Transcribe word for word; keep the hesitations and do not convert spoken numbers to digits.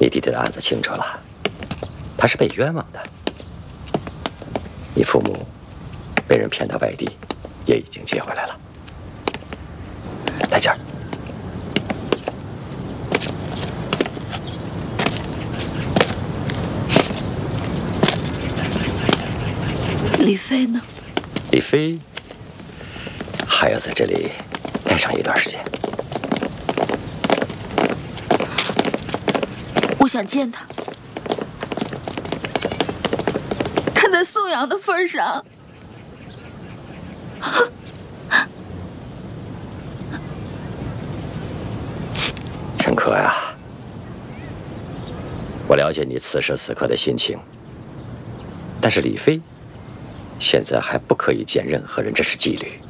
你弟弟的案子清楚了，他是被冤枉的。你父母被人骗到外地，也已经接回来了。带劲儿！ 李飞呢？ 李飞还要在这里待上一段时间。 我想见他。看在宋阳的份上， 陈可呀，我了解你此时此刻的心情，但是李飞现在还不可以见任何人，这是纪律。